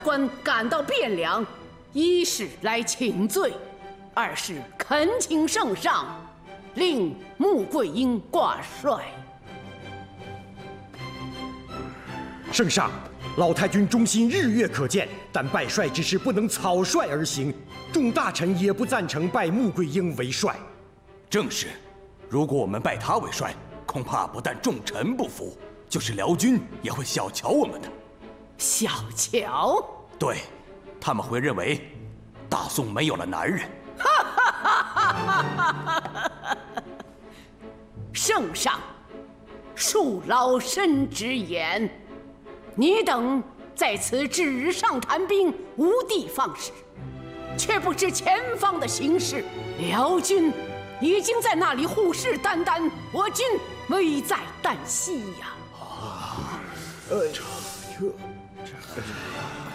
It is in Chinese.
官赶到汴梁，一是来请罪，二是恳请圣上令穆桂英挂帅。 圣上，老太君忠心日月可见，但拜帅之事不能草率而行，众大臣也不赞成拜穆桂英为帅。 正是，如果我们拜他为帅，恐怕不但众臣不服，就是辽军也会小瞧我们的。 小瞧？ 对，他们会认为大宋没有了男人。 圣上，恕老身直言，你等在此纸上谈兵，无的放矢，却不知前方的形势。辽军已经在那里虎视眈眈，我军危在旦夕呀！